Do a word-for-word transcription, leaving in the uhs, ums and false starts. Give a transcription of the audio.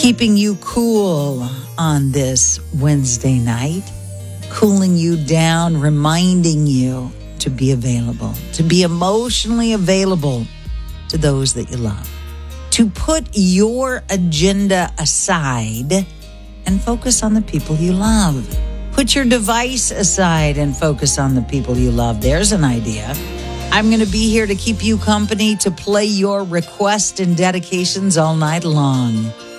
keeping you cool on this Wednesday night, cooling you down, reminding you to be available, to be emotionally available to those that you love, to put your agenda aside and focus on the people you love. Put your device aside and focus on the people you love. There's an idea. I'm going to be here to keep you company, to play your requests and dedications all night long.